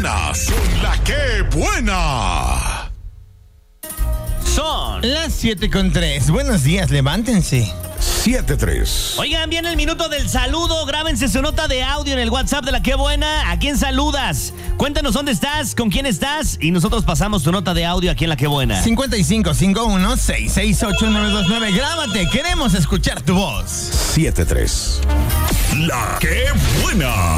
mañanas son la que buena. Son las 7:03. Buenos días, levántense. 7-3. Oigan, viene el minuto del saludo. Grábense su nota de audio en el WhatsApp de La Qué Buena. ¿A quién saludas? Cuéntanos dónde estás, con quién estás y nosotros pasamos tu nota de audio aquí en La Qué Buena. 5551-668-929. Grábate, queremos escuchar tu voz. 7-3. La que buena.